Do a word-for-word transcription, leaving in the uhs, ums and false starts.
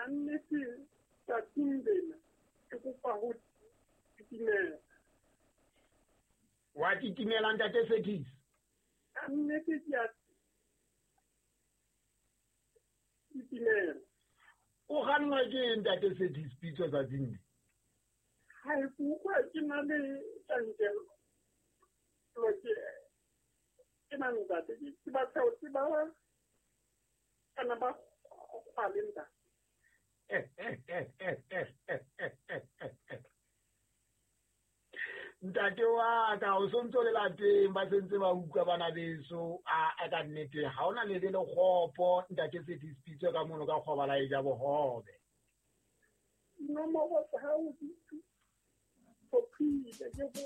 nnete tsatsing lena ke kopa ho titimela. Wa titimela ntate Sethis? Ka nnete ke a titimela. O ganwa ke ntate Sethis pitso tsatsing le? Hai bukwa ke na le tjantjello. Lo ke ke na ntate ke ba tsao ke ba kana ba kgwalinda. Ntate wa ka o sontso le lateng ba sentse ba utlwa bana beso a ka nnete ha ona le le kgopo ntate Sethis pitso ka mono ka kgobala e ja bohobe. No mo go ha o di. Kopi ke